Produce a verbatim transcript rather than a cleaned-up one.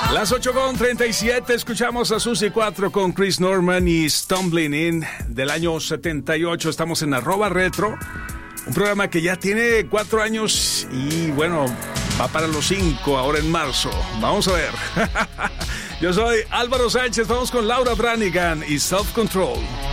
Las ocho con treinta y siete, escuchamos a Susie cuatro con Chris Norman y Stumbling In del año setenta y ocho. Estamos en arroba retro, un programa que ya tiene cuatro años y bueno, va para los cinco ahora en marzo. Vamos a ver. Yo soy Álvaro Sánchez, vamos con Laura Branigan y Self Control.